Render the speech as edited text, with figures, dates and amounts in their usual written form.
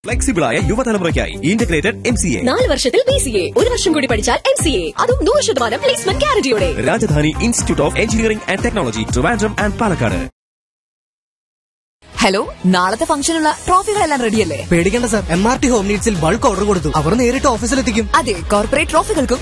Flexible ആയ യുവതലമുറയ്ക്കായി integrated MCA. 4 വർഷത്തിൽ BCA, 1 വർഷം കൂടി പഠിച്ചാൽ MCA, അതും 100% placement ഗ്യാരണ്ടിയോടെ. Rajdhani institute of engineering and technology, Trivandrum and Palakkad. Hello, നാളത്തെ ഫംഗ്ഷനുള്ള ട്രോഫികളെല്ലാം റെഡിയല്ലേ? പേടിക്കേണ്ട sir, MRT home നീഡ്സിൽ bulk order കൊടുത്തു. അവർ നേരിട്ട് ഓഫീസിലെത്തിക്കും. അതെ, കോർപ്പറേറ്റ് ട്രോഫികൾക്കും